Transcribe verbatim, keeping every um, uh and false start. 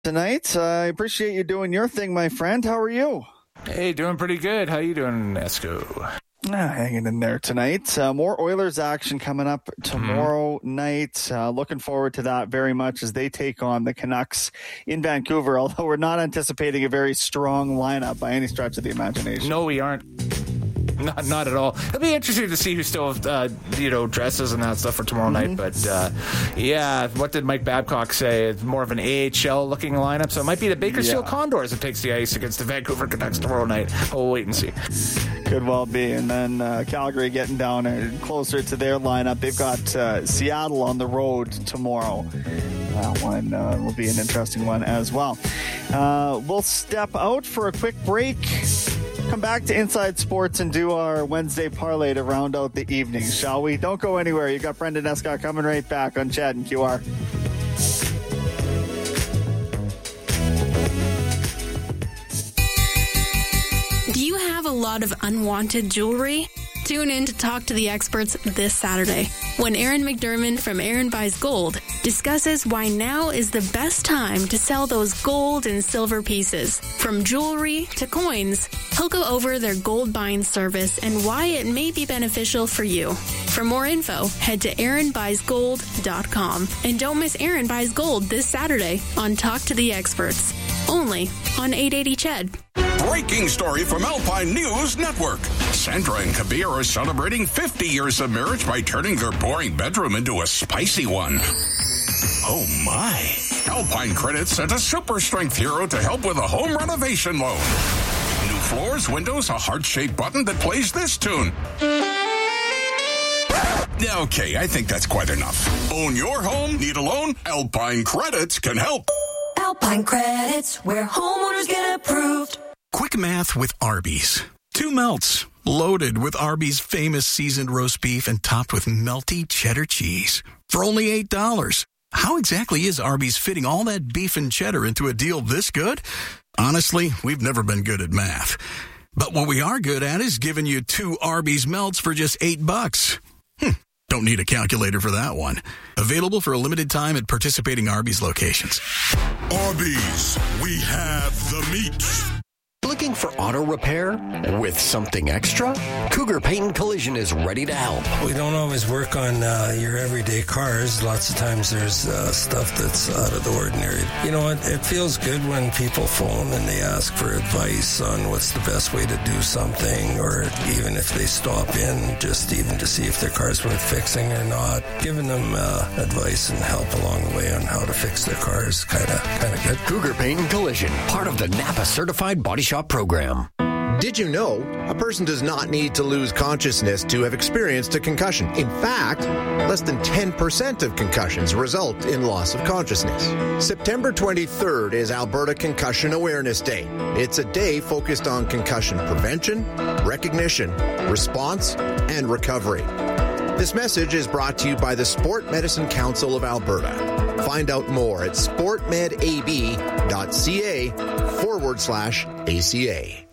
Tonight, uh, I appreciate you doing your thing, my friend. How are you? Hey, doing pretty good. How you doing, Esco? Ah, hanging in there tonight. Uh, more Oilers action coming up tomorrow mm-hmm. night. Uh, looking forward to that very much as they take on the Canucks in Vancouver, although we're not anticipating a very strong lineup by any stretch of the imagination. No, we aren't. Not, not at all. It'll be interesting to see who still, uh, you know, dresses and that stuff for tomorrow mm-hmm. night. But uh, yeah, what did Mike Babcock say? It's more of an A H L-looking lineup, so it might be the Bakersfield yeah. Condors that takes the ice against the Vancouver Canucks tomorrow night. We'll wait and see. Could well be. And then uh, Calgary getting down and closer to their lineup. They've got uh, Seattle on the road tomorrow. That one uh, will be an interesting one as well. Uh, we'll step out for a quick break. Come back to Inside Sports and do our Wednesday parlay to round out the evening, shall we? Don't go anywhere. You got Brendan Escott coming right back on Chad and Q R. Do you have a lot of unwanted jewelry? Tune in to Talk to the Experts this Saturday when Aaron McDermott from Aaron Buys Gold discusses why now is the best time to sell those gold and silver pieces. From jewelry to coins, he'll go over their gold buying service and why it may be beneficial for you. For more info, head to aaron buys gold dot com. And don't miss Aaron Buys Gold this Saturday on Talk to the Experts, only on eight eighty C H E D. Breaking story from Alpine News Network. Sandra and Kabir are celebrating fifty years of marriage by turning their boring bedroom into a spicy one. Oh my. Alpine Credit sent a super strength hero to help with a home renovation loan. New floors, windows, a heart-shaped button that plays this tune. Okay, I think that's quite enough. Own your home, need a loan? Alpine Credits can help. Alpine Credits, where homeowners get approved. Quick math with Arby's. Two melts, loaded with Arby's famous seasoned roast beef and topped with melty cheddar cheese. For only eight dollars. How exactly is Arby's fitting all that beef and cheddar into a deal this good? Honestly, we've never been good at math. But what we are good at is giving you two Arby's melts for just eight bucks. Hmm. Don't need a calculator for that one. Available for a limited time at participating Arby's locations. Arby's, we have the meat. Looking for auto repair with something extra? Cougar Paint and Collision is ready to help. We don't always work on uh, your everyday cars. Lots of times there's uh, stuff that's out of the ordinary. You know, it, it feels good when people phone and they ask for advice on what's the best way to do something, or even if they stop in just even to see if their car's worth fixing or not. Giving them uh, advice and help along the way on how to fix their cars, kind of kind of good. Cougar Paint and Collision, part of the Napa Certified Body Shop program. Did you know a person does not need to lose consciousness to have experienced a concussion? In fact, less than ten percent of concussions result in loss of consciousness. September twenty-third is Alberta Concussion Awareness Day. It's a day focused on concussion prevention, recognition, response, and recovery. This message is brought to you by the Sport Medicine Council of Alberta. Find out more at sportmedab.ca forward slash ACA.